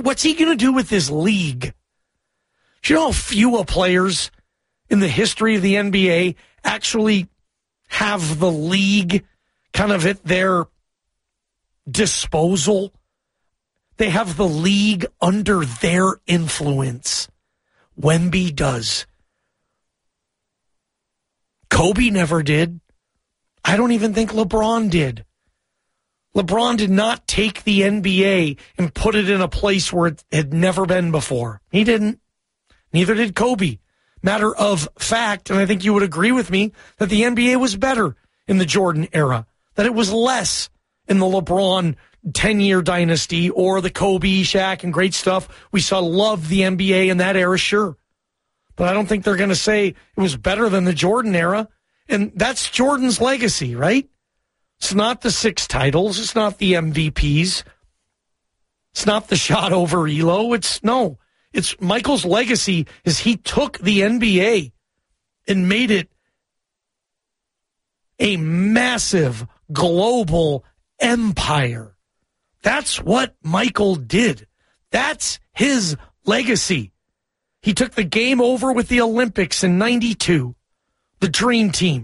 what's he going to do with this league? Do you know how few players in the history of the NBA actually have the league kind of at their disposal? They have the league under their influence. Wemby does. Kobe never did. I don't even think LeBron did. LeBron did not take the NBA and put it in a place where it had never been before. He didn't. Neither did Kobe. Matter of fact, and I think you would agree with me, that the NBA was better in the Jordan era, that it was less in the LeBron 10-year dynasty or the Kobe, Shaq, and great stuff. We saw love the NBA in that era, sure. But I don't think they're going to say it was better than the Jordan era. And that's Jordan's legacy, right? It's not the 6 titles. It's not the MVPs. It's not the shot over Elo. It's Michael's legacy is he took the NBA and made it a massive global empire. That's what Michael did. That's his legacy. He took the game over with the Olympics in '92, the Dream Team.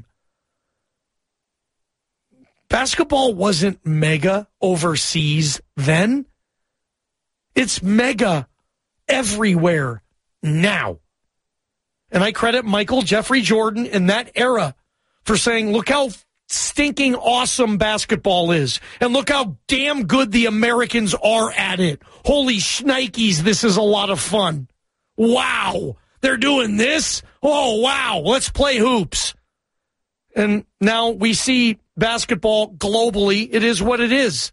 Basketball wasn't mega overseas then. It's mega everywhere now. And I credit Michael Jeffrey Jordan in that era for saying, look how stinking awesome basketball is. And look how damn good the Americans are at it. Holy shnikes, this is a lot of fun. Wow, they're doing this? Oh, wow, let's play hoops. And now we see basketball globally. It is what it is.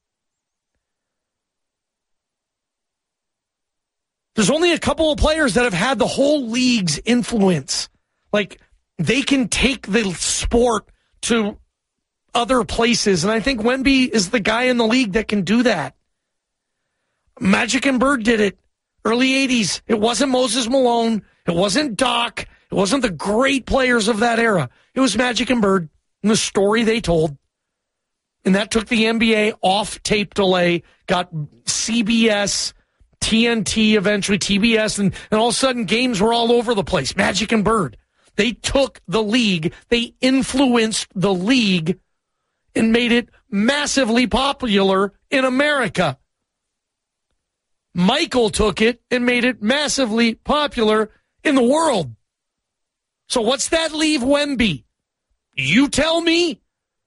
There's only a couple of players that have had the whole league's influence. Like, they can take the sport to other places. And I think Wemby is the guy in the league that can do that. Magic and Bird did it. Early 80s. It wasn't Moses Malone. It wasn't Doc. It wasn't the great players of that era. It was Magic and Bird and the story they told. And that took the NBA off tape delay, got CBS, TNT, eventually TBS, and all of a sudden games were all over the place. Magic and Bird. They took the league, they influenced the league and made it massively popular in America. Michael took it and made it massively popular in the world. So what's that leave Wemby? You tell me.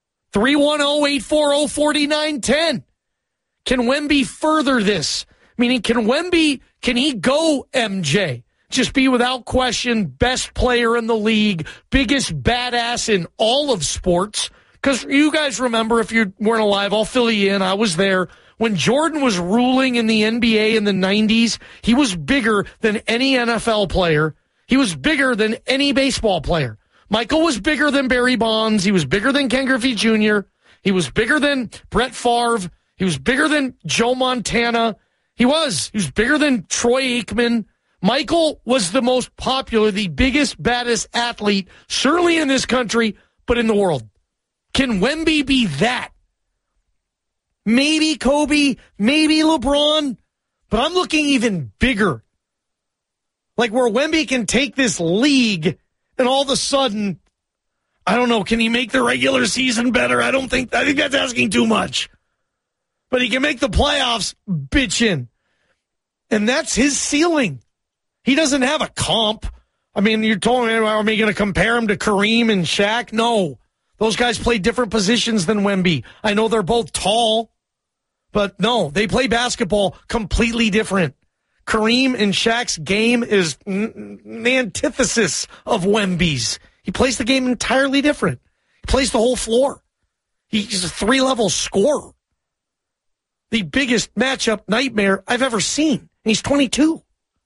310-840-4910. Can Wemby further this? Meaning, can he go MJ? Just be without question best player in the league, biggest badass in all of sports. Because you guys remember, if you weren't alive, I'll fill you in. I was there. When Jordan was ruling in the NBA in the 90s, he was bigger than any NFL player. He was bigger than any baseball player. Michael was bigger than Barry Bonds. He was bigger than Ken Griffey Jr. He was bigger than Brett Favre. He was bigger than Joe Montana. He was bigger than Troy Aikman. Michael was the most popular, the biggest, baddest athlete, certainly in this country, but in the world. Can Wemby be that? Maybe Kobe, maybe LeBron, but I'm looking even bigger. Like where Wemby can take this league and all of a sudden, I don't know, can he make the regular season better? I think that's asking too much. But he can make the playoffs, bitchin'. And that's his ceiling. He doesn't have a comp. I mean, you're telling me, are we going to compare him to Kareem and Shaq? No. Those guys play different positions than Wemby. I know they're both tall, but no, they play basketball completely different. Kareem and Shaq's game is the antithesis of Wemby's. He plays the game entirely different. He plays the whole floor. He's a 3-level scorer. The biggest matchup nightmare I've ever seen. And he's 22.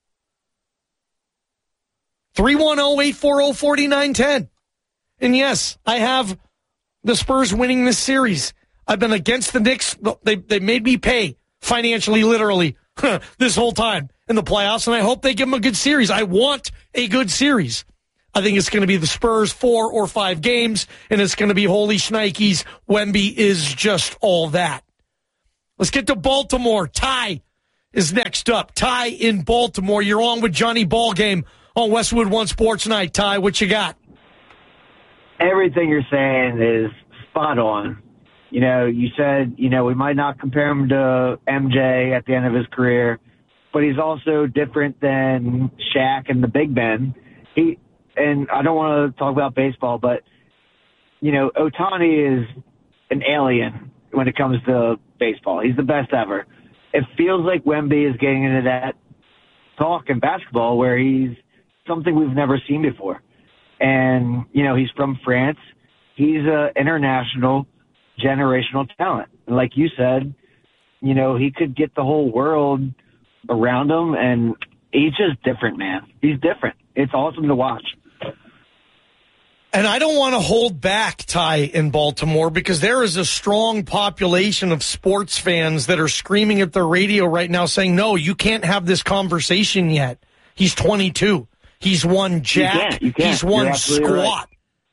310-840-4910. And yes, I have the Spurs winning this series. I've been against the Knicks. They made me pay financially, literally, this whole time in the playoffs, and I hope they give them a good series. I want a good series. I think it's going to be the Spurs 4 or 5 games, and it's going to be holy shnikes. Wemby is just all that. Let's get to Baltimore. Ty is next up. Ty in Baltimore. You're on with Johnny Ballgame on Westwood One Sports Night. Ty, what you got? Everything you're saying is spot on. You said, we might not compare him to MJ at the end of his career, but he's also different than Shaq and the Big Ben. And I don't want to talk about baseball, but, Ohtani is an alien when it comes to baseball. He's the best ever. It feels like Wemby is getting into that talk in basketball where he's something we've never seen before. And, he's from France. He's an international generational talent. And like you said, he could get the whole world around him, and he's just different, man. He's different. It's awesome to watch. And I don't want to hold back, Ty, in Baltimore, because there is a strong population of sports fans that are screaming at the radio right now saying, no, you can't have this conversation yet. He's 22. He's won jack. You can't. He's won squat. Right.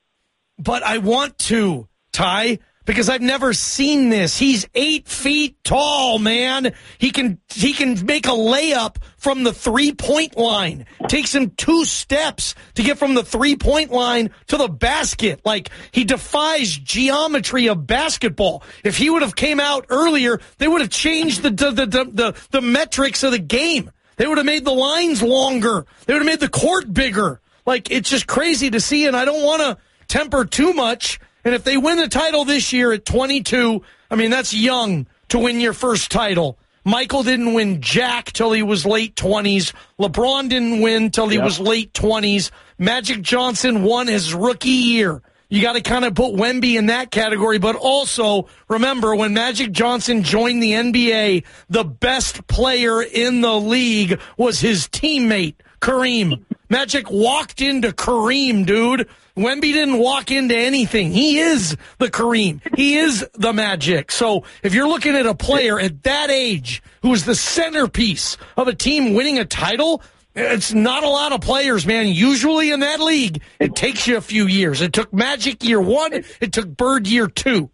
But I want to, Ty, because I've never seen this. He's 8 feet tall, man. He can make a layup from the 3-point line. Takes him 2 steps to get from the 3-point line to the basket. Like, he defies geometry of basketball. If he would have came out earlier, they would have changed the metrics of the game. They would have made the lines longer. They would have made the court bigger. Like, it's just crazy to see, and I don't want to temper too much. And if they win the title this year at 22, I mean, that's young to win your first title. Michael didn't win jack till he was late 20s. LeBron didn't win till he was late 20s. Magic Johnson won his rookie year. You got to kind of put Wemby in that category. But also, remember, when Magic Johnson joined the NBA, the best player in the league was his teammate, Kareem. Magic walked into Kareem, dude. Wemby didn't walk into anything. He is the Kareem. He is the Magic. So if you're looking at a player at that age who is the centerpiece of a team winning a title, it's not a lot of players, man. Usually in that league, it takes you a few years. It took Magic year 1. It took Bird year 2.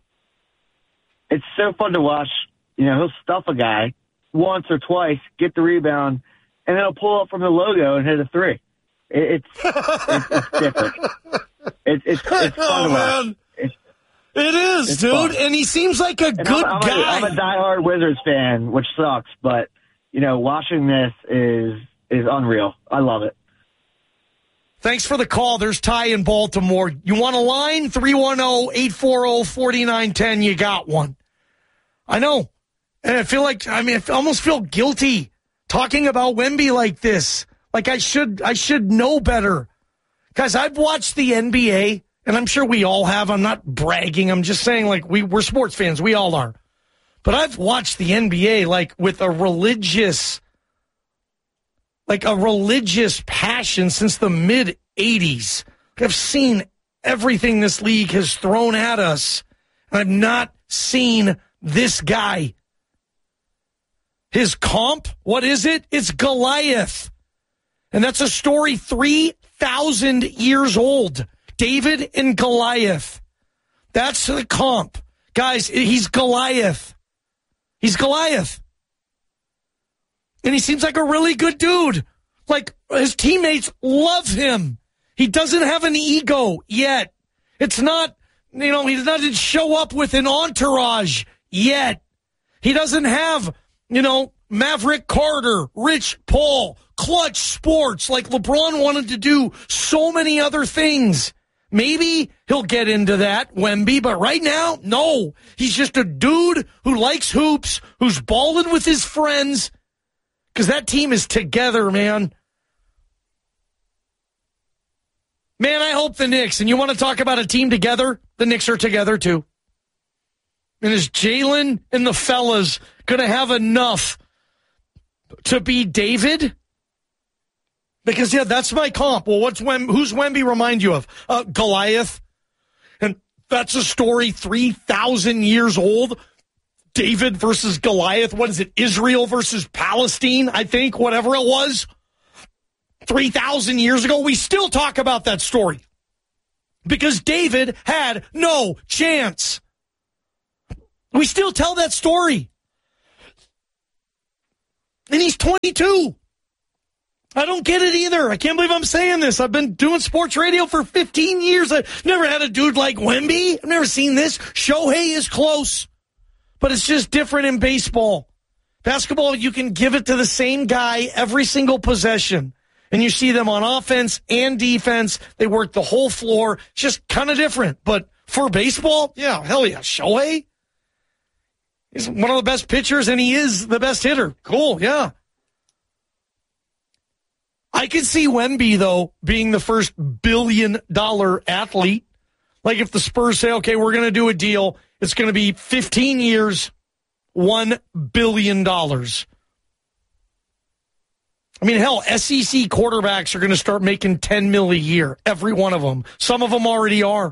It's so fun to watch. He'll stuff a guy once or twice, get the rebound, and then he'll pull up from the logo and hit a 3. It's different. It's fun to watch. It is, dude. Fun. And he seems like a good guy. I'm a diehard Wizards fan, which sucks, but watching this is unreal. I love it. Thanks for the call. There's Ty in Baltimore. You want a line? 310-840-4910. You got one. I know. And I almost feel guilty talking about Wemby like this. Like I should know better. Guys, I've watched the NBA, and I'm sure we all have. I'm not bragging. I'm just saying, like, we're sports fans. We all are. But I've watched the NBA, like, with a religious passion since the mid-'80s. I've seen everything this league has thrown at us, and I've not seen this guy. His comp, what is it? It's Goliath. And that's a story 3,000 years old. David and Goliath. That's the comp. Guys, he's Goliath. He's Goliath. And he seems like a really good dude. Like, his teammates love him. He doesn't have an ego yet. It's not, he doesn't show up with an entourage yet. He doesn't have, Maverick Carter, Rich Paul, Clutch Sports, like LeBron wanted to do so many other things. Maybe he'll get into that, Wemby, but right now, no. He's just a dude who likes hoops, who's balling with his friends, because that team is together, man. Man, I hope the Knicks, and you want to talk about a team together? The Knicks are together, too. And is Jalen and the fellas going to have enough to be David? Because, that's my comp. Well, who's Wemby remind you of? Goliath. And that's a story 3,000 years old. David versus Goliath. What is it? Israel versus Palestine, I think, whatever it was. 3,000 years ago. We still talk about that story. Because David had no chance. We still tell that story. And he's 22. I don't get it either. I can't believe I'm saying this. I've been doing sports radio for 15 years. I've never had a dude like Wemby. I've never seen this. Shohei is close, but it's just different in baseball. Basketball, you can give it to the same guy every single possession. And you see them on offense and defense. They work the whole floor. It's just kind of different. But for baseball, yeah, hell yeah. Shohei, he's one of the best pitchers, and he is the best hitter. Cool, yeah. I could see Wemby, though, being the first billion-dollar athlete. Like if the Spurs say, okay, we're going to do a deal. It's going to be 15 years, $1 billion. I mean, hell, SEC quarterbacks are going to start making $10 million a year, every one of them. Some of them already are.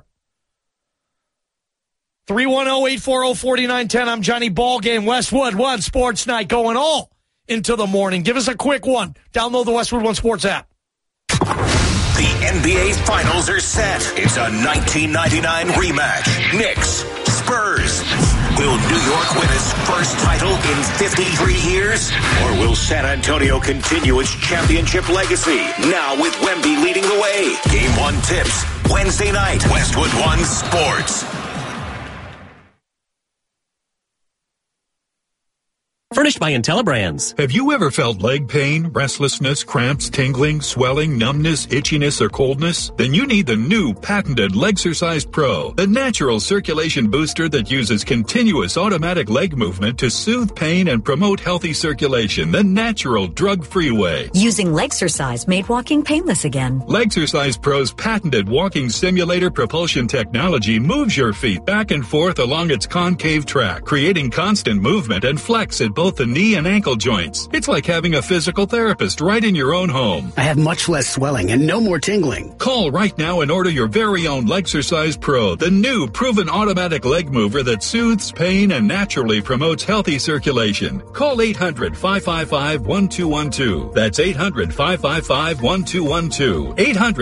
310-840-4910. I'm Johnny Ballgame. Westwood One Sports Night going all into the morning. Give us a quick one. Download the Westwood One Sports app. The NBA Finals are set. It's a 1999 rematch. Knicks, Spurs. Will New York win its first title in 53 years? Or will San Antonio continue its championship legacy? Now with Wemby leading the way. Game 1 tips Wednesday night. Westwood One Sports. Furnished by IntelliBrands. Have you ever felt leg pain, restlessness, cramps, tingling, swelling, numbness, itchiness, or coldness? Then you need the new patented Legsercise Pro, the natural circulation booster that uses continuous automatic leg movement to soothe pain and promote healthy circulation the natural drug-free way. Using Legsercise made walking painless again. Legsercise Pro's patented walking simulator propulsion technology moves your feet back and forth along its concave track, creating constant movement and flex at both the knee and ankle joints. It's like having a physical therapist right in your own home. I have much less swelling and no more tingling. Call right now and order your very own Legsercise Pro, the new proven automatic leg mover that soothes pain and naturally promotes healthy circulation. Call 800-555-1212. That's 800-555-1212.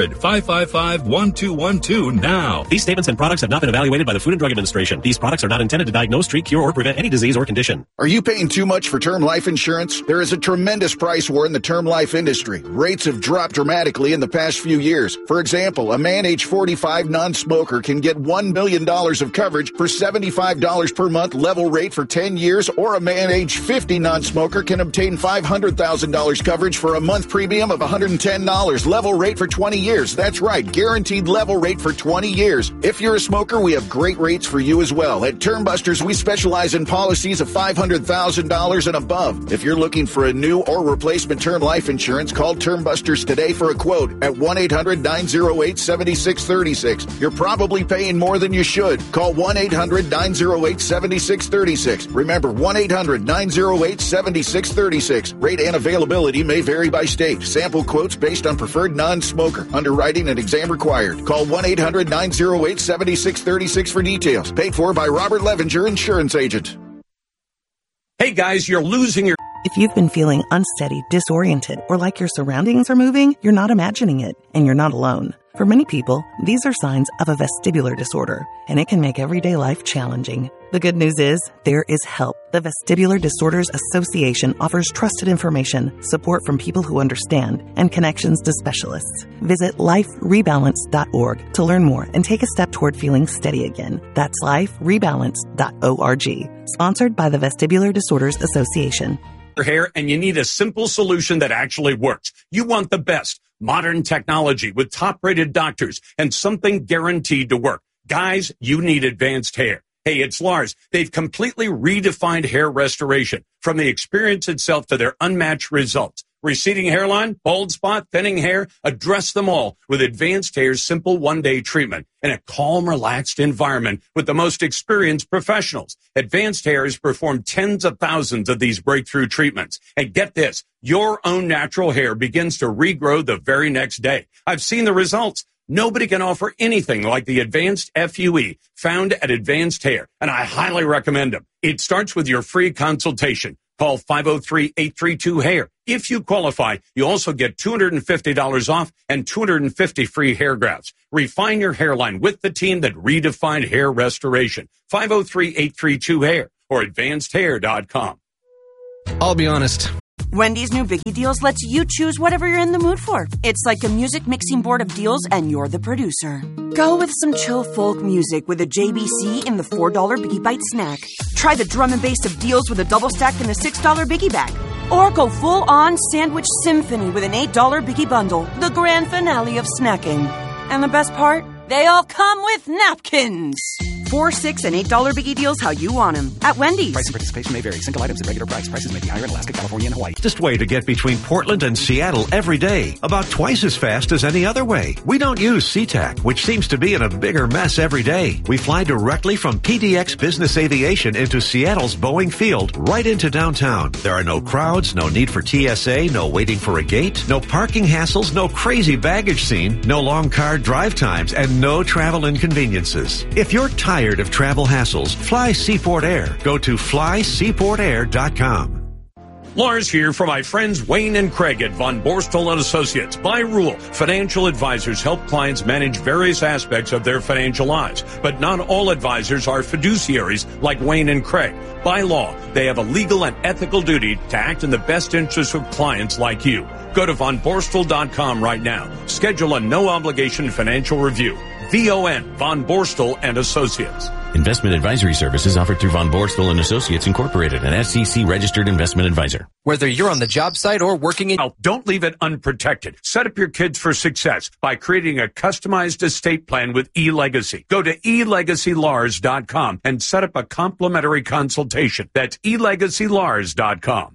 800-555-1212 now. These statements and products have not been evaluated by the Food and Drug Administration. These products are not intended to diagnose, treat, cure, or prevent any disease or condition. Are you paying too much for term life insurance? There is a tremendous price war in the term life industry. Rates have dropped dramatically in the past few years. For example, a man age 45 non-smoker can get $1 million of coverage for $75 per month level rate for 10 years, or a man age 50 non-smoker can obtain $500,000 coverage for a month premium of $110 level rate for 20 years. That's right, guaranteed level rate for 20 years. If you're a smoker, we have great rates for you as well. At Term Busters, we specialize in policies of $500,000 and above. If you're looking for a new or replacement term life insurance, call Term Busters today for a quote at 1-800-908-7636. You're probably paying more than you should. Call 1-800-908-7636. Remember, 1-800-908-7636. Rate and availability may vary by state. Sample quotes based on preferred non-smoker. Underwriting and exam required. Call 1-800-908-7636 for details. Paid for by Robert Levenger, insurance agent. Hey guys, you're losing your... If you've been feeling unsteady, disoriented, or like your surroundings are moving, you're not imagining it, and you're not alone. For many people, these are signs of a vestibular disorder, and it can make everyday life challenging. The good news is, there is help. The Vestibular Disorders Association offers trusted information, support from people who understand, and connections to specialists. Visit liferebalance.org to learn more and take a step toward feeling steady again. That's liferebalance.org. Sponsored by the Vestibular Disorders Association. Your hair, and you need a simple solution that actually works. You want the best. Modern technology with top-rated doctors and something guaranteed to work. Guys, you need advanced hair. Hey, it's Lars. They've completely redefined hair restoration, from the experience itself to their unmatched results. Receding hairline, bald spot, thinning hair, address them all with Advanced Hair's simple one-day treatment in a calm, relaxed environment with the most experienced professionals. Advanced Hair has performed tens of thousands of these breakthrough treatments. And get this, your own natural hair begins to regrow the very next day. I've seen the results. Nobody can offer anything like the Advanced FUE found at Advanced Hair, and I highly recommend them. It starts with your free consultation. Call 503-832-HAIR. If you qualify, you also get $250 off and 250 free hair grafts. Refine your hairline with the team that redefined hair restoration. 503-832-HAIR or advancedhair.com. I'll be honest. Wendy's new Biggie Deals lets you choose whatever you're in the mood for. It's like a music mixing board of deals, and you're the producer. Go with some chill folk music with a JBC in the $4 Biggie Bite snack. Try the drum and bass of deals with a double stack in the $6 Biggie Bag. Or go full-on sandwich symphony with an $8 Biggie Bundle, the grand finale of snacking. And the best part? They all come with napkins. $4, $6, and $8 Biggie Deals how you want them at Wendy's. Price and participation may vary. Single items at regular price. Prices may be higher in Alaska, California, and Hawaii. Fastest way to get between Portland and Seattle every day. About twice as fast as any other way. We don't use SeaTac, which seems to be in a bigger mess every day. We fly directly from PDX Business Aviation into Seattle's Boeing Field, right into downtown. There are no crowds, no need for TSA, no waiting for a gate, no parking hassles, no crazy baggage scene, no long car drive times, and no travel inconveniences. If you're tired of travel hassles, fly Seaport Air. Go to flyseaportair.com. Lars here for my friends Wayne and Craig at Von Borstel and Associates. By rule, financial advisors help clients manage various aspects of their financial lives, but not all advisors are fiduciaries like Wayne and Craig. By law, they have a legal and ethical duty to act in the best interest of clients like you. Go to vonborstel.com right now. Schedule a no-obligation financial review. VON, Von Borstel and Associates. Investment advisory services offered through Von Borstel and Associates Incorporated, an SEC-registered investment advisor. Whether you're on the job site or working in... Don't leave it unprotected. Set up your kids for success by creating a customized estate plan with eLegacy. Go to elegacylars.com and set up a complimentary consultation. That's elegacylars.com.